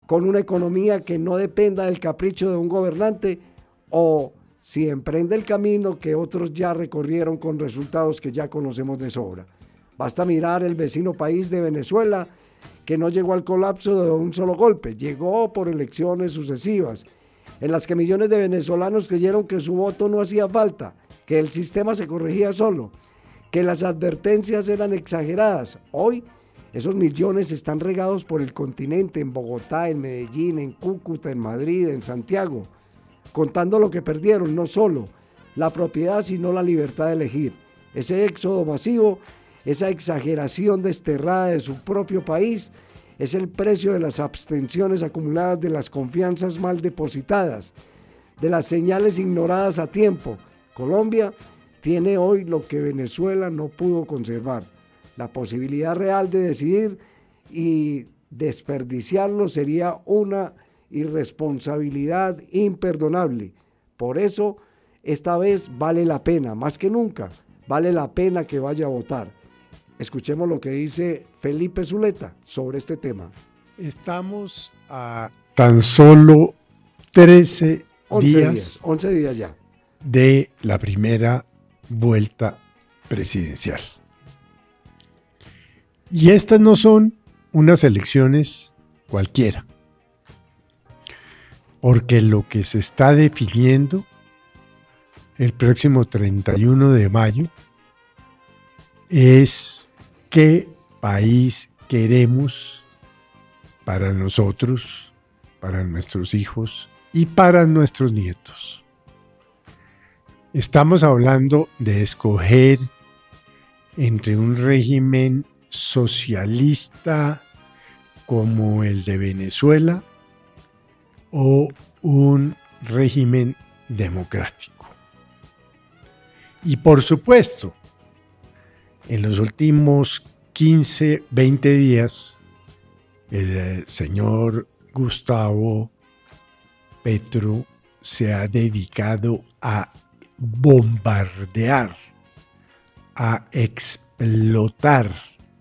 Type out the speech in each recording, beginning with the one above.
con una economía que no dependa del capricho de un gobernante, o si emprende el camino que otros ya recorrieron con resultados que ya conocemos de sobra. Basta mirar el vecino país de Venezuela, que no llegó al colapso de un solo golpe, llegó por elecciones sucesivas, en las que millones de venezolanos creyeron que su voto no hacía falta, que el sistema se corregía solo, que las advertencias eran exageradas. Hoy, esos millones están regados por el continente, en Bogotá, en Medellín, en Cúcuta, en Madrid, en Santiago, contando lo que perdieron, no solo la propiedad, sino la libertad de elegir. Ese éxodo masivo, esa exageración desterrada de su propio país, es el precio de las abstenciones acumuladas, de las confianzas mal depositadas, de las señales ignoradas a tiempo. Colombia tiene hoy lo que Venezuela no pudo conservar, la posibilidad real de decidir, y desperdiciarlo sería una irresponsabilidad imperdonable. Por eso, esta vez vale la pena, más que nunca, vale la pena que vaya a votar. Escuchemos lo que dice Felipe Zuleta sobre este tema. Estamos a tan solo 11 días ya de la primera vuelta presidencial. Y estas no son unas elecciones cualquiera, porque lo que se está definiendo el próximo 31 de mayo es qué país queremos para nosotros, para nuestros hijos y para nuestros nietos. Estamos hablando de escoger entre un régimen socialista como el de Venezuela o un régimen democrático. Y por supuesto, en los últimos 15, 20 días, el señor Gustavo Petro se ha dedicado a bombardear, a explotar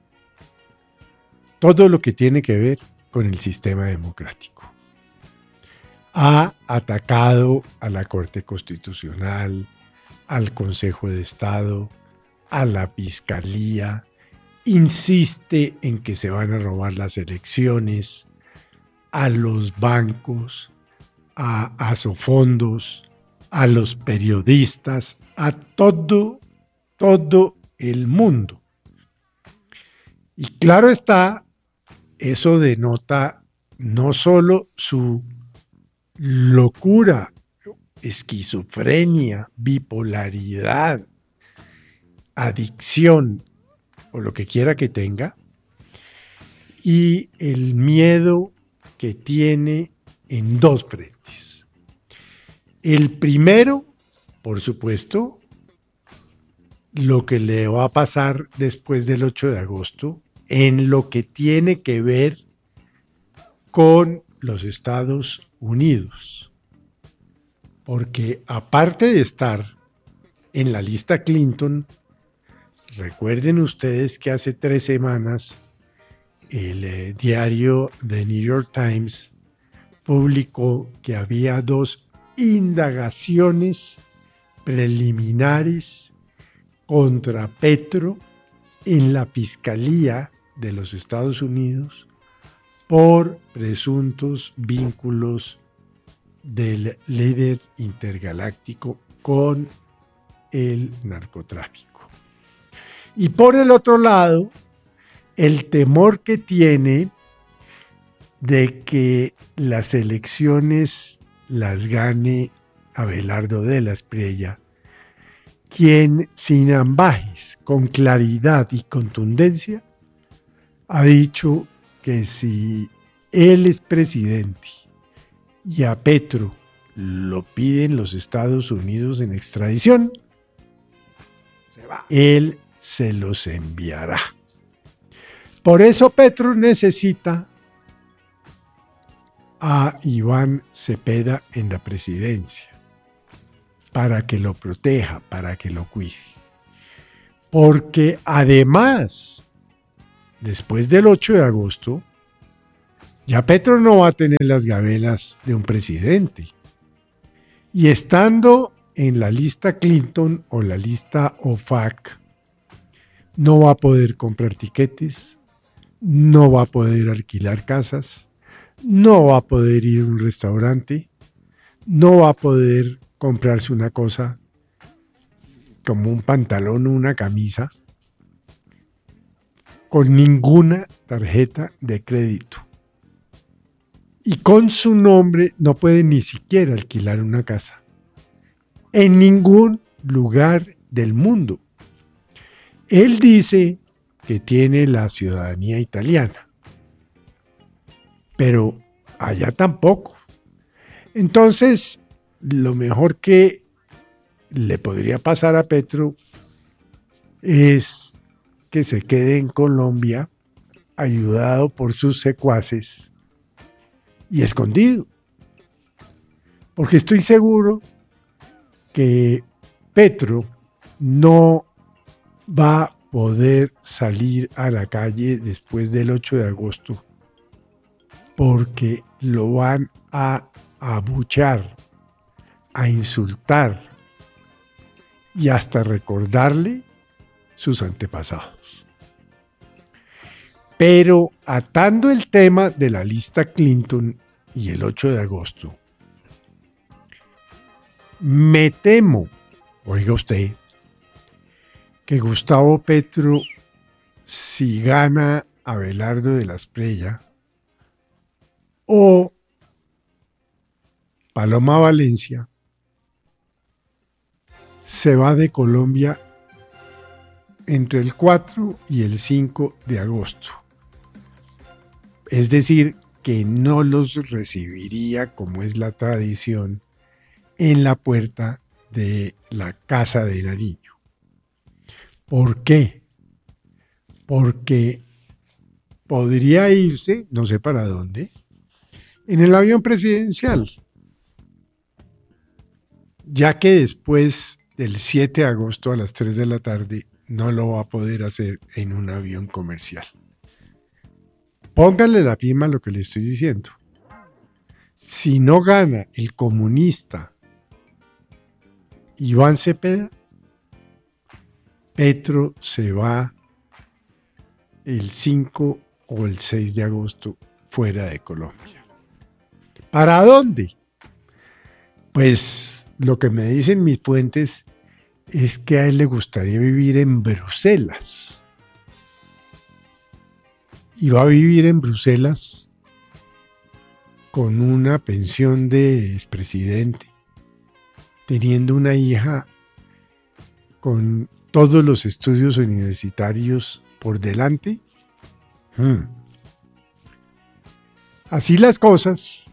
todo lo que tiene que ver con el sistema democrático. Ha atacado a la Corte Constitucional, al Consejo de Estado, a la Fiscalía, insiste en que se van a robar las elecciones, a los bancos, a Asofondos, a los periodistas, a todo el mundo. Y claro está, eso denota no solo su locura, esquizofrenia, bipolaridad, adicción o lo que quiera que tenga, y el miedo que tiene en dos frentes. El primero, por supuesto, lo que le va a pasar después del 8 de agosto en lo que tiene que ver con los Estados Unidos. Porque aparte de estar en la lista Clinton, recuerden ustedes que hace 3 semanas el diario The New York Times publicó que había 2 indagaciones preliminares contra Petro en la Fiscalía de los Estados Unidos por presuntos vínculos del líder intergaláctico con el narcotráfico. Y por el otro lado, el temor que tiene de que las elecciones las gane Abelardo de la Espriella, quien sin ambages, con claridad y contundencia, ha dicho que si él es presidente y a Petro lo piden los Estados Unidos en extradición, él se los enviará. Por eso Petro necesita a Iván Cepeda en la presidencia, para que lo proteja, para que lo cuide. Porque además, después del 8 de agosto, Ya Petro no va a tener las gabelas de un presidente. Y estando en la lista Clinton o la lista OFAC, no va a poder comprar tiquetes, no va a poder alquilar casas, no va a poder ir a un restaurante, no va a poder comprarse una cosa como un pantalón o una camisa con ninguna tarjeta de crédito. Y con su nombre no puede ni siquiera alquilar una casa. En ningún lugar del mundo. Él dice que tiene la ciudadanía italiana, pero allá tampoco. Entonces, lo mejor que le podría pasar a Petro es que se quede en Colombia ayudado por sus secuaces y escondido. Porque estoy seguro que Petro no va a poder salir a la calle después del 8 de agosto porque lo van a abuchear, a insultar y hasta recordarle sus antepasados. Pero atando el tema de la lista Clinton y el 8 de agosto, me temo, oiga usted, que Gustavo Petro, si gana Abelardo de la Espriella o Paloma Valencia, se va de Colombia entre el 4 y el 5 de agosto. Es decir, que no los recibiría, como es la tradición, en la puerta de la Casa de Nariño. ¿Por qué? Porque podría irse, no sé para dónde, en el avión presidencial, ya que después del 7 de agosto a las 3 de la tarde no lo va a poder hacer en un avión comercial. Póngale la firma a lo que le estoy diciendo. Si no gana el comunista Iván Cepeda, Petro se va el 5 o el 6 de agosto fuera de Colombia. ¿Para dónde? Pues lo que me dicen mis fuentes es que a él le gustaría vivir en Bruselas. Y va a vivir en Bruselas con una pensión de expresidente, teniendo una hija con todos los estudios universitarios por delante. Así las cosas.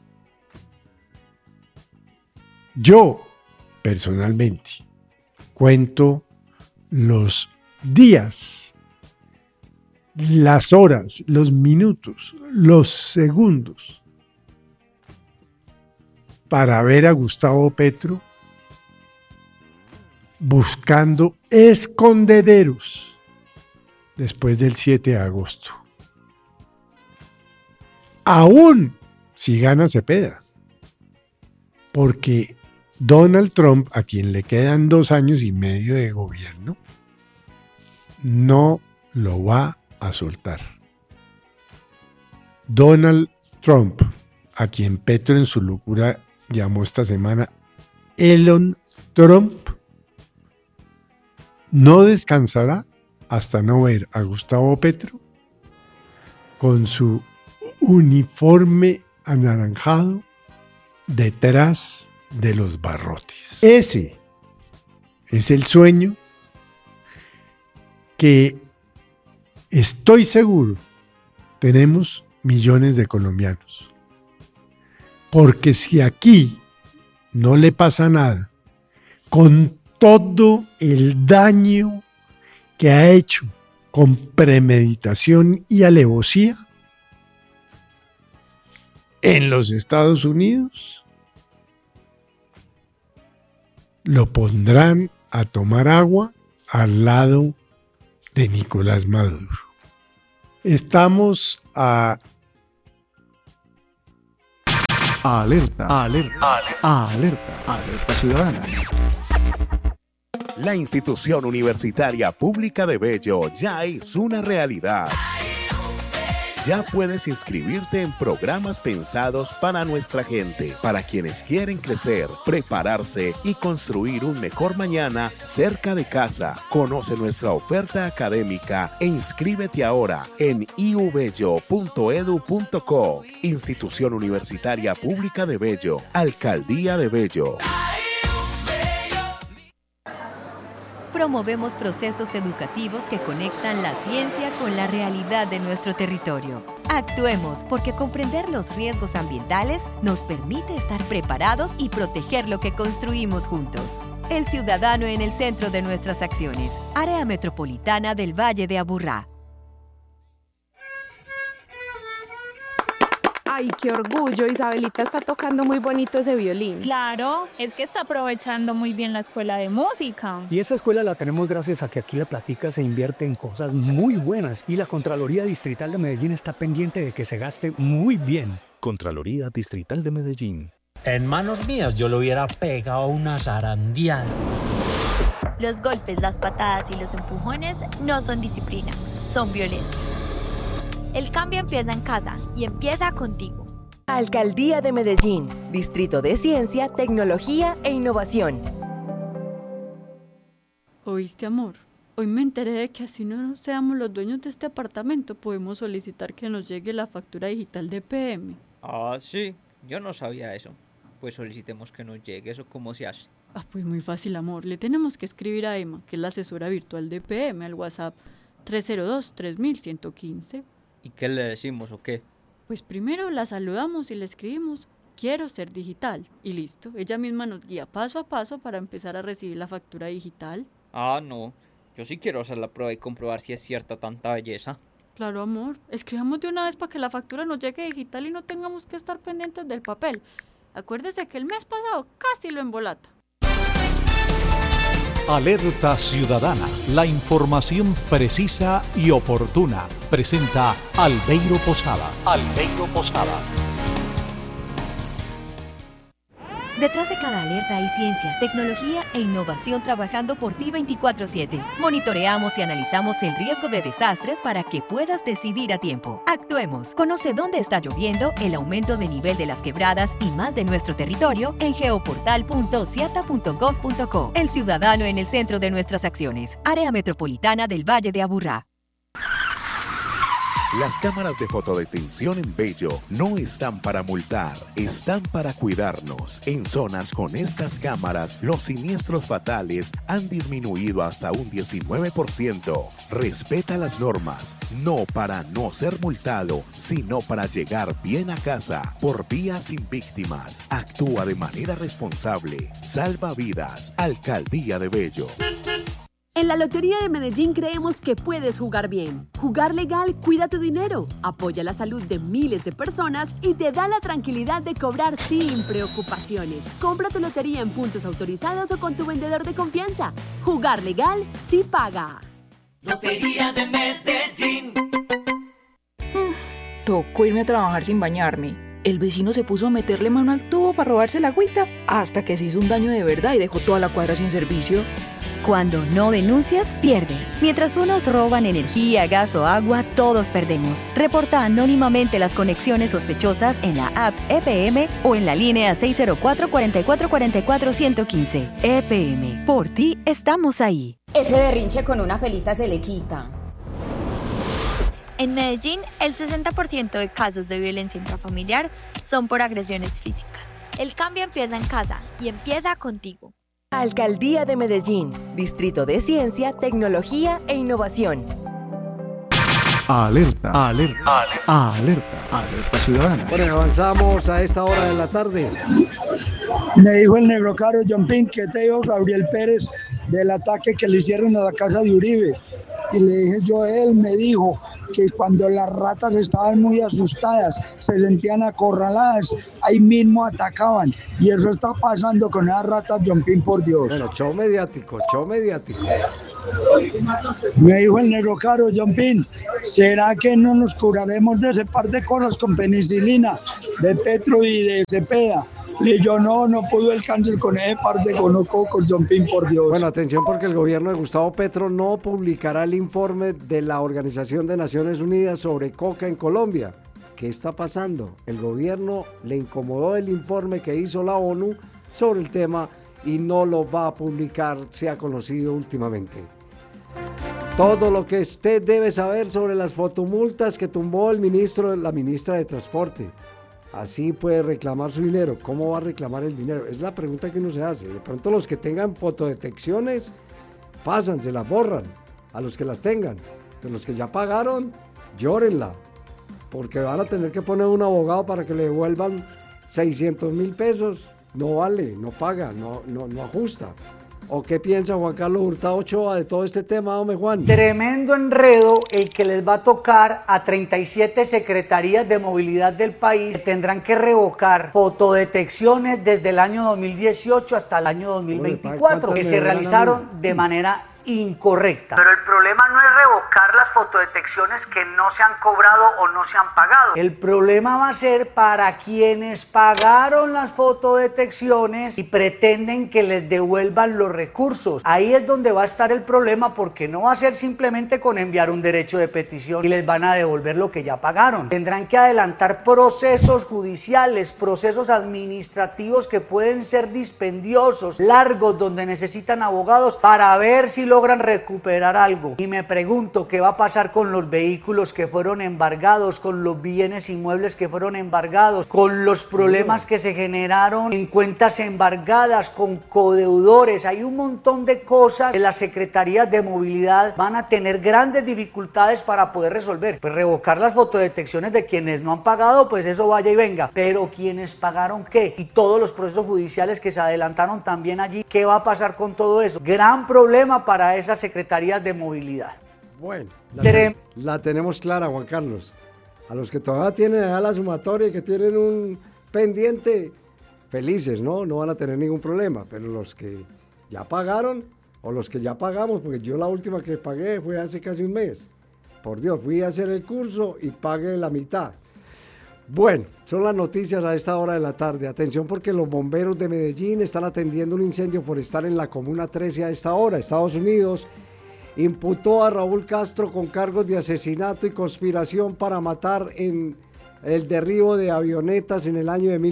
Yo, personalmente, cuento los días, las horas, los minutos, los segundos para ver a Gustavo Petro buscando escondederos después del 7 de agosto. Aún si gana Cepeda. Porque Donald Trump, a quien le quedan 2 años y medio de gobierno, no lo va a soltar. Donald Trump, a quien Petro en su locura llamó esta semana Elon Trump, no descansará hasta no ver a Gustavo Petro con su uniforme anaranjado detrás de los barrotes. Ese es el sueño que estoy seguro tenemos millones de colombianos. Porque si aquí no le pasa nada, con todo el daño que ha hecho con premeditación y alevosía en los Estados Unidos, lo pondrán a tomar agua al lado de Nicolás Maduro. Estamos a Alerta, alerta, alerta, alerta ciudadana. La institución universitaria pública de Bello ya es una realidad. Ya puedes inscribirte en programas pensados para nuestra gente, para quienes quieren crecer, prepararse y construir un mejor mañana cerca de casa. Conoce nuestra oferta académica e inscríbete ahora en iubello.edu.co. Institución Universitaria Pública de Bello, Alcaldía de Bello. Promovemos procesos educativos que conectan la ciencia con la realidad de nuestro territorio. Actuemos porque comprender los riesgos ambientales nos permite estar preparados y proteger lo que construimos juntos. El ciudadano en el centro de nuestras acciones. Área Metropolitana del Valle de Aburrá. Ay, qué orgullo, Isabelita está tocando muy bonito ese violín. Claro, es que está aprovechando muy bien la escuela de música. Y esa escuela la tenemos gracias a que aquí la Platica se invierte en cosas muy buenas y la Contraloría Distrital de Medellín está pendiente de que se gaste muy bien. Contraloría Distrital de Medellín. En manos mías yo le hubiera pegado una zarandeada. Los golpes, las patadas y los empujones no son disciplina, son violencia. El cambio empieza en casa y empieza contigo. Alcaldía de Medellín, Distrito de Ciencia, Tecnología e Innovación. ¿Oíste, amor? Hoy me enteré de que así no seamos los dueños de este apartamento, podemos solicitar que nos llegue la factura digital de PM. Ah, sí, yo no sabía eso. Pues solicitemos que nos llegue, ¿eso cómo se hace? Ah, pues muy fácil, amor. Le tenemos que escribir a Emma, que es la asesora virtual de PM, al WhatsApp 302-3115. ¿Y qué le decimos o qué? Pues primero la saludamos y le escribimos, quiero ser digital, y listo. Ella misma nos guía paso a paso para empezar a recibir la factura digital. Ah, no, yo sí quiero hacer la prueba y comprobar si es cierta tanta belleza. Claro, amor, escribamos de una vez para que la factura nos llegue digital y no tengamos que estar pendientes del papel. Acuérdese que el mes pasado casi lo embolata. Alerta ciudadana, la información precisa y oportuna. Presenta Albeiro Posada. Albeiro Posada. Detrás de cada alerta hay ciencia, tecnología e innovación trabajando por ti 24/7. Monitoreamos y analizamos el riesgo de desastres para que puedas decidir a tiempo. Actuemos. Conoce dónde está lloviendo, el aumento de nivel de las quebradas y más de nuestro territorio en geoportal.ciata.gov.co. El ciudadano en el centro de nuestras acciones. Área Metropolitana del Valle de Aburrá. Las cámaras de fotodetención en Bello no están para multar, están para cuidarnos. En zonas con estas cámaras, los siniestros fatales han disminuido hasta un 19%. Respeta las normas, no para no ser multado, sino para llegar bien a casa. Por vías sin víctimas, actúa de manera responsable. Salva vidas, Alcaldía de Bello. En la Lotería de Medellín creemos que puedes jugar bien. Jugar legal cuida tu dinero, apoya la salud de miles de personas y te da la tranquilidad de cobrar sin preocupaciones. Compra tu lotería en puntos autorizados o con tu vendedor de confianza. Jugar legal sí paga. Lotería de Medellín. Tocó irme a trabajar sin bañarme. El vecino se puso a meterle mano al tubo para robarse la agüita, hasta que se hizo un daño de verdad y dejó toda la cuadra sin servicio. Cuando no denuncias, pierdes. Mientras unos roban energía, gas o agua, todos perdemos. Reporta anónimamente las conexiones sospechosas en la app EPM o en la línea 604-4444-115. EPM, por ti estamos ahí. Ese berrinche con una pelita se le quita. En Medellín, el 60% de casos de violencia intrafamiliar son por agresiones físicas. El cambio empieza en casa y empieza contigo. Alcaldía de Medellín, Distrito de Ciencia, Tecnología e Innovación. Alerta, alerta, alerta, alerta ciudadana. Bueno, avanzamos a esta hora de la tarde. Me dijo el negro caro John Pin que te dijo Gabriel Pérez del ataque que le hicieron a la casa de Uribe. Y le dije yo, él me dijo que cuando las ratas estaban muy asustadas, se sentían acorraladas, ahí mismo atacaban. Y eso está pasando con esas ratas, John Pin, por Dios. Bueno, show mediático, show mediático. Me dijo el negro caro, John Pin, ¿será que no nos curaremos de ese par de cosas con penicilina, de Petro y de Cepeda? Y yo no pudo el cáncer con ese par de gonococos, John Pin, por Dios. Bueno, atención porque el gobierno de Gustavo Petro no publicará el informe de la Organización de Naciones Unidas sobre coca en Colombia. ¿Qué está pasando? El gobierno le incomodó el informe que hizo la ONU sobre el tema y no lo va a publicar, se ha conocido últimamente. Todo lo que usted debe saber sobre las fotomultas que tumbó la ministra de Transporte. Así puede reclamar su dinero. ¿Cómo va a reclamar el dinero? Es la pregunta que uno se hace. De pronto los que tengan fotodetecciones pasan, se las borran a los que las tengan. Pero los que ya pagaron, llórenla. Porque van a tener que poner un abogado para que le devuelvan 600,000 pesos. No vale, no paga, no ajusta. ¿O qué piensa Juan Carlos Hurtado Ochoa de todo este tema, hombre Juan? Tremendo enredo el que les va a tocar a 37 secretarías de movilidad del país que tendrán que revocar fotodetecciones desde el año 2018 hasta el año 2024 que se realizaron de manera incorrecta. Pero el problema no es revocar las fotodetecciones que no se han cobrado o no se han pagado. El problema va a ser para quienes pagaron las fotodetecciones y pretenden que les devuelvan los recursos. Ahí es donde va a estar el problema, porque no va a ser simplemente con enviar un derecho de petición y les van a devolver lo que ya pagaron. Tendrán que adelantar procesos judiciales, procesos administrativos que pueden ser dispendiosos, largos, donde necesitan abogados para ver si logran recuperar algo. Y me pregunto qué va a pasar con los vehículos que fueron embargados, con los bienes inmuebles que fueron embargados, con los problemas que se generaron en cuentas embargadas, con codeudores. Hay un montón de cosas que las secretarías de movilidad van a tener grandes dificultades para poder resolver. Pues revocar las fotodetecciones de quienes no han pagado, pues eso vaya y venga. Pero quienes pagaron, ¿qué? Y todos los procesos judiciales que se adelantaron también allí, ¿qué va a pasar con todo eso? Gran problema para esas secretarías de movilidad. Bueno, la tenemos clara, Juan Carlos. A los que todavía tienen allá la sumatoria y que tienen un pendiente, felices, ¿no? No van a tener ningún problema. Pero los que ya pagaron o los que ya pagamos, porque yo la última que pagué fue hace casi un mes. Por Dios, fui a hacer el curso y pagué la mitad. Bueno, son las noticias a esta hora de la tarde. Atención porque los bomberos de Medellín están atendiendo un incendio forestal en la Comuna 13 a esta hora. Estados Unidos imputó a Raúl Castro con cargos de asesinato y conspiración para matar en el derribo de avionetas en el año de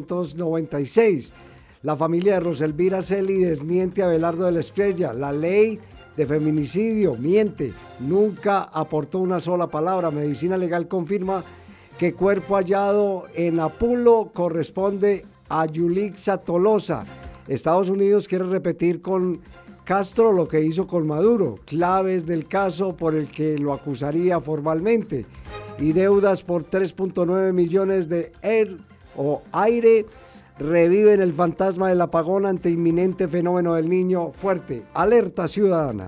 1996. La familia de Roselvira Celi desmiente a Abelardo de la Estrella. La ley de feminicidio miente, nunca aportó una sola palabra. Medicina Legal confirma que cuerpo hallado en Apulo corresponde a Yulixa Tolosa. Estados Unidos quiere repetir con Castro lo que hizo con Maduro, claves del caso por el que lo acusaría formalmente, y deudas por 3.9 millones de aire reviven el fantasma del apagón ante inminente fenómeno del Niño fuerte. Alerta ciudadana.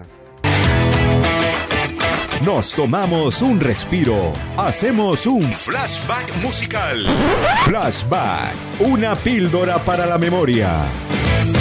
Nos tomamos un respiro, hacemos un flashback musical. Flashback, una píldora para la memoria.